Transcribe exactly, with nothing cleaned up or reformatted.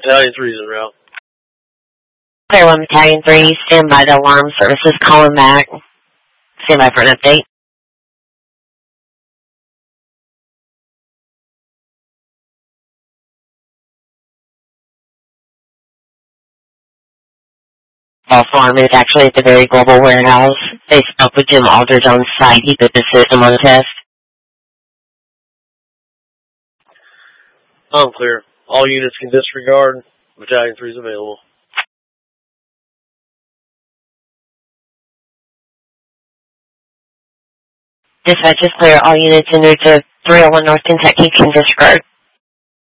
Battalion three's en route. Clear one, Battalion three, stand by. The alarm services calling back. Stand by for an update. False alarm is actually at the Berry Global Warehouse. They spoke with Jim Aldridge on site. He put the system on the test. I'm clear. All units can disregard. Battalion three's available. Dispatch is clear. All units en route to three oh one North Kentucky can disregard.